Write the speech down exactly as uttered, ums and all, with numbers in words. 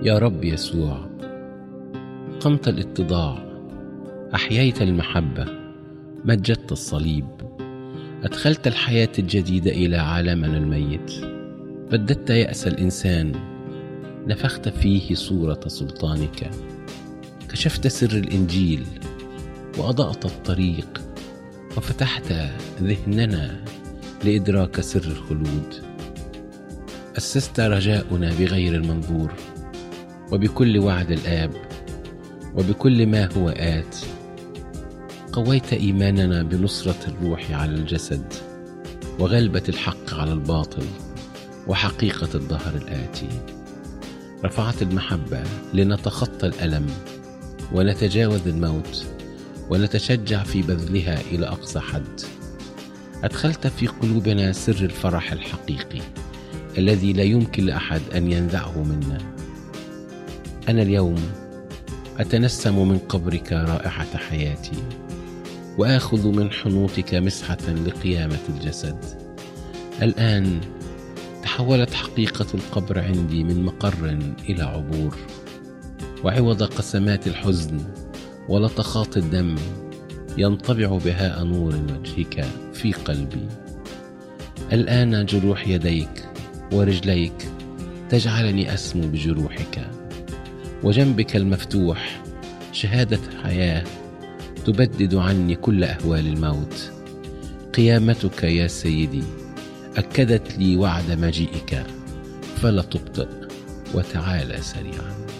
يا رب يسوع، قمت الاتضاع، أحييت المحبة، مجدت الصليب، أدخلت الحياة الجديدة إلى عالمنا الميت، بددت يأس الإنسان، نفخت فيه صورة سلطانك، كشفت سر الإنجيل وأضأت الطريق، وفتحت ذهننا لإدراك سر الخلود. أسست رجاؤنا بغير المنظور، وبكل وعد الآب، وبكل ما هو آت. قويت إيماننا بنصرة الروح على الجسد، وغلبة الحق على الباطل، وحقيقة الدهر الآتي. رفعت المحبة لنتخطى الألم ونتجاوز الموت، ونتشجع في بذلها إلى أقصى حد. أدخلت في قلوبنا سر الفرح الحقيقي الذي لا يمكن لأحد أن ينزعه منا. أنا اليوم أتنسم من قبرك رائحة حياتي، وآخذ من حنوطك مسحة لقيامة الجسد. الآن تحولت حقيقة القبر عندي من مقر إلى عبور، وعوض قسمات الحزن ولطخات الدم ينطبع بهاء نور وجهك في قلبي. الآن جروح يديك ورجليك تجعلني أسمو بجروحك، وجنبك المفتوح شهادة حياة تبدد عني كل أهوال الموت. قيامتك يا سيدي أكدت لي وعد مجيئك، فلا تبطئ وتعالى سريعا.